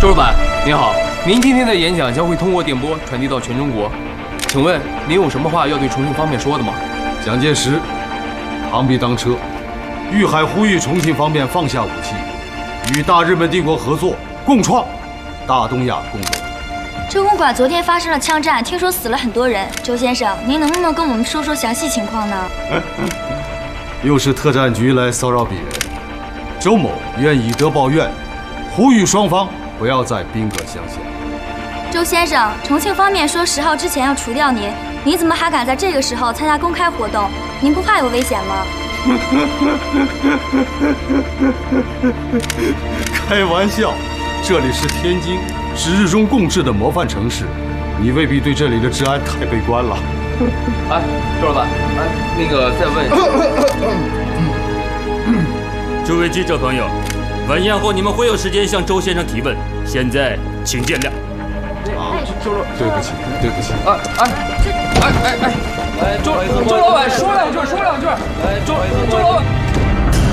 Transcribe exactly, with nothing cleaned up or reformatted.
周老板您好，您今天的演讲将会通过电波传递到全中国，请问您有什么话要对重庆方面说的吗？ 蒋介石，螳臂当车，豫海呼吁重庆方面放下武器，与大日本帝国合作，共创大东亚共荣。 真武馆昨天发生了枪战，听说死了很多人。周先生，您能不能跟我们说说详细情况呢？ 又是特战局来骚扰鄙人，周某愿以德报怨，呼吁双方不要再兵戈相向。 周先生，重庆方面说十号之前要除掉您，您怎么还敢在这个时候参加公开活动？您不怕有危险吗？ 开玩笑，这里是天津，是日中共治的模范城市，你未必对这里的治安太悲观了。 哎，周老板，哎，那个再问一下， 诸位记者朋友，晚宴后你们会有时间向周先生提问，现在请见谅。 啊，周老，对不起，对不起。 哎哎，哎哎哎，哎，周周老板说两句，说两句。哎，周周老板。